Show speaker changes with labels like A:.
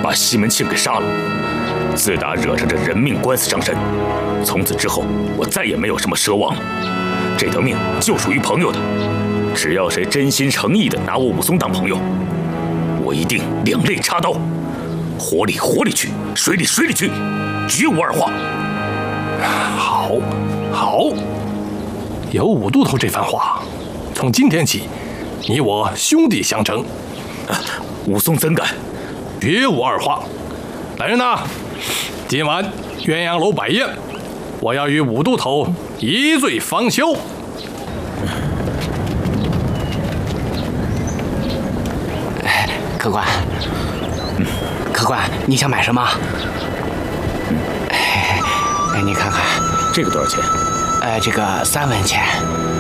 A: 把西门庆给杀了。自打惹上这人命官司上身，从此之后我再也没有什么奢望了。这条命就属于朋友的，只要谁真心诚意的拿我武松当朋友，我一定两肋插刀，火里火里去，水里水里去，绝无二话。
B: 好，好，有武都头这番话，从今天起，你我兄弟相称。
A: 武松怎敢？
B: 绝无二话。来人呐，今晚鸳鸯楼摆宴，我要与武都头一醉方休。
C: 客官，客官，你想买什么？哎，你看看，
A: 这个多少钱？
C: 这个3文钱。